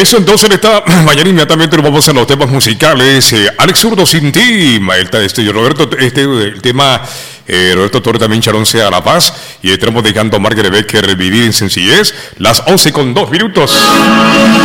Eso entonces en esta mañana inmediatamente nos vamos a los temas musicales. Alex Zurdo sin ti, Roberto, el tema Roberto Torres también Charón sea La Paz. Y tenemos dejando a Margaret Becker Vivir en Sencillez. Las 11:02.